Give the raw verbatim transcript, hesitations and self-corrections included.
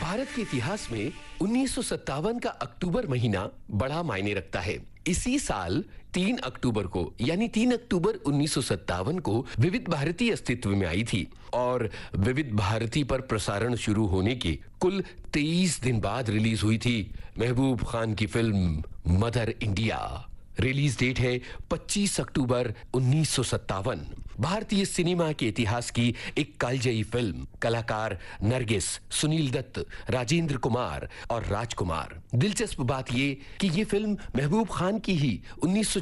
भारत के इतिहास में उन्नीस सौ सत्तावन का अक्टूबर महीना बड़ा मायने रखता है। इसी साल तीन अक्टूबर को यानी तीन अक्टूबर उन्नीस सौ सत्तावन को विविध भारती अस्तित्व में आई थी और विविध भारती पर प्रसारण शुरू होने के कुल तेईस दिन बाद रिलीज हुई थी महबूब खान की film mother India. Release date है पच्चीस अक्टूबर उन्नीस सौ सत्तावन। भारतीय सिनेमा के इतिहास की एक कालजयी फिल्म। कलाकार नरगिस, सुनील दत्त, राजेंद्र कुमार और राजकुमार। दिलचस्प बात ये कि ये फिल्म महबूब खान की ही उन्नीस सौ